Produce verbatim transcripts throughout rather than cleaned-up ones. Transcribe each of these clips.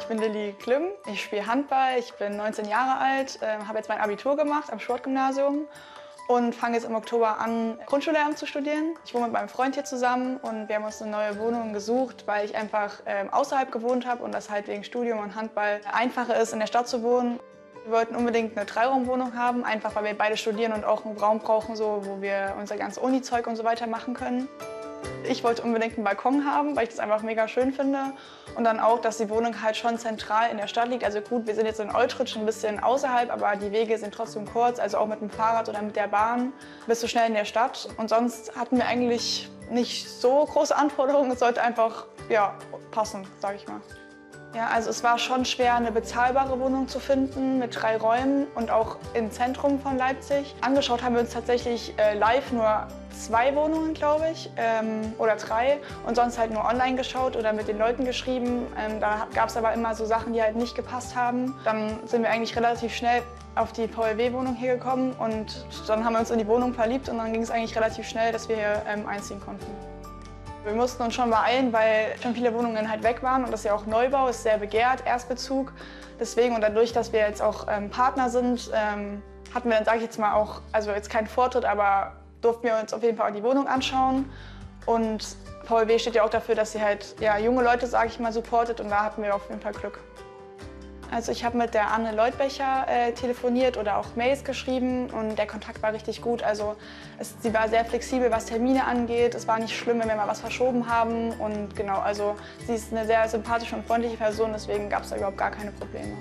Ich bin Lilly Klimm, ich spiele Handball, ich bin neunzehn Jahre alt, äh, habe jetzt mein Abitur gemacht am Sportgymnasium und fange jetzt im Oktober an, Grundschullehramt zu studieren. Ich wohne mit meinem Freund hier zusammen und wir haben uns eine neue Wohnung gesucht, weil ich einfach äh, außerhalb gewohnt habe und das halt wegen Studium und Handball einfacher ist, in der Stadt zu wohnen. Wir wollten unbedingt eine Dreiraumwohnung haben, einfach weil wir beide studieren und auch einen Raum brauchen, so, wo wir unser ganzes Uni-Zeug und so weiter machen können. Ich wollte unbedingt einen Balkon haben, weil ich das einfach mega schön finde. Und dann auch, dass die Wohnung halt schon zentral in der Stadt liegt. Also gut, wir sind jetzt in Oltritsch ein bisschen außerhalb, aber die Wege sind trotzdem kurz. Also auch mit dem Fahrrad oder mit der Bahn bist du schnell in der Stadt. Und sonst hatten wir eigentlich nicht so große Anforderungen. Es sollte einfach ja, passen, sage ich mal. Ja, also es war schon schwer, eine bezahlbare Wohnung zu finden mit drei Räumen und auch im Zentrum von Leipzig. Angeschaut haben wir uns tatsächlich äh, live nur zwei Wohnungen, glaube ich, ähm, oder drei und sonst halt nur online geschaut oder mit den Leuten geschrieben. Ähm, da gab es aber immer so Sachen, die halt nicht gepasst haben. Dann sind wir eigentlich relativ schnell auf die V L W-Wohnung hier gekommen und dann haben wir uns in die Wohnung verliebt und dann ging es eigentlich relativ schnell, dass wir hier ähm, einziehen konnten. Wir mussten uns schon beeilen, weil schon viele Wohnungen halt weg waren und das ist ja auch Neubau, ist sehr begehrt, Erstbezug. Deswegen und dadurch, dass wir jetzt auch ähm, Partner sind, ähm, hatten wir dann, sage ich jetzt mal, auch, also jetzt keinen Vortritt, aber durften wir uns auf jeden Fall auch die Wohnung anschauen. Und V L W steht ja auch dafür, dass sie halt ja, junge Leute, sage ich mal, supportet und da hatten wir auf jeden Fall Glück. Also ich habe mit der Anne Leutbecher äh, telefoniert oder auch Mails geschrieben und der Kontakt war richtig gut. Also es, sie war sehr flexibel, was Termine angeht. Es war nicht schlimm, wenn wir mal was verschoben haben. Und genau, also sie ist eine sehr sympathische und freundliche Person, deswegen gab es da überhaupt gar keine Probleme.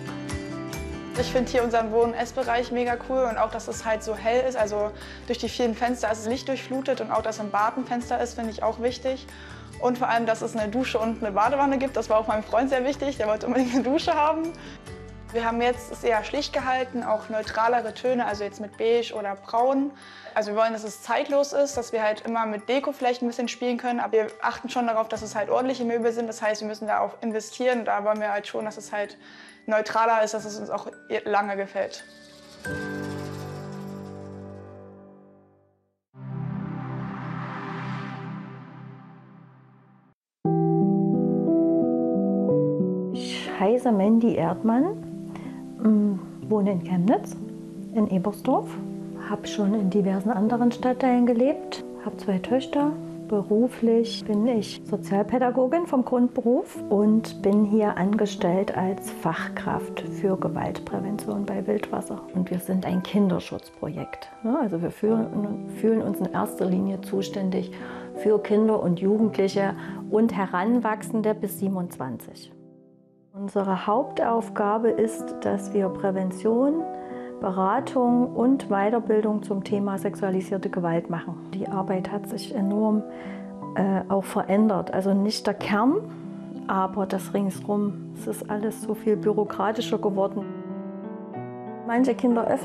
Ich finde hier unseren Wohn- und Essbereich mega cool und auch, dass es halt so hell ist. Also durch die vielen Fenster ist es lichtdurchflutet und auch, dass im Bad ein Fenster ist, finde ich auch wichtig. Und vor allem, dass es eine Dusche und eine Badewanne gibt. Das war auch meinem Freund sehr wichtig, der wollte unbedingt eine Dusche haben. Wir haben jetzt es eher schlicht gehalten, auch neutralere Töne, also jetzt mit beige oder braun. Also wir wollen, dass es zeitlos ist, dass wir halt immer mit Deko vielleicht ein bisschen spielen können. Aber wir achten schon darauf, dass es halt ordentliche Möbel sind. Das heißt, wir müssen da auch investieren. Da wollen wir halt schon, dass es halt neutraler ist, dass es uns auch lange gefällt. Ich heiße Mandy Erdmann, wohne in Chemnitz, in Ebersdorf, habe schon in diversen anderen Stadtteilen gelebt, habe zwei Töchter. Beruflich bin ich Sozialpädagogin vom Grundberuf und bin hier angestellt als Fachkraft für Gewaltprävention bei Wildwasser. Und wir sind ein Kinderschutzprojekt. Also wir fühlen, fühlen uns in erster Linie zuständig für Kinder und Jugendliche und Heranwachsende bis siebenundzwanzig. Unsere Hauptaufgabe ist, dass wir Prävention, Beratung und Weiterbildung zum Thema sexualisierte Gewalt machen. Die Arbeit hat sich enorm äh, auch verändert. Also nicht der Kern, aber das ringsrum. Es ist alles so viel bürokratischer geworden. Manche Kinder öffnen